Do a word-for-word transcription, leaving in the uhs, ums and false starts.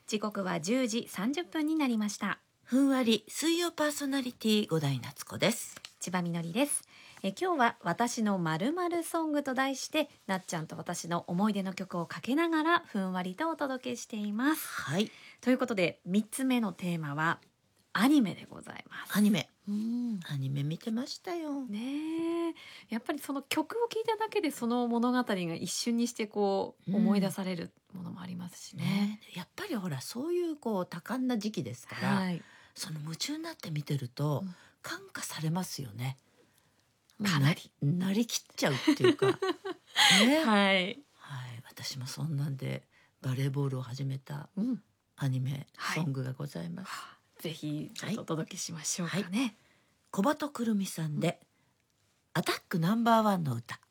時刻はじゅうじさんじゅっぷんになりました。 ふんわり水曜パーソナリティ五代夏子です。 千葉みのりです。え今日は私の〇〇ソングと題して、なっちゃんと私の思い出の曲をかけながらふんわりとお届けしています。 はい。 ということでみっつめのテーマはアニメでございます。 アニメ。 うんアニメ見てましたよ。 ねえ、やっぱりその曲を聴いただけでその物語が一瞬にしてこう思い出されるものもありますしね。 ね、やっぱりほらそういうこう多感な時期ですから、 はい、 その夢中になって見てると、 うん感化されますよね。 かなりもうななりきっちゃうっていうかね、はい、 はい、 私もそんなんでバレーボールを始めたうん、 アニメソングがございます。 はあぜひちょっとお届けしましょうかね。 小鳩くるみさんで、アタックナンバーワンの歌。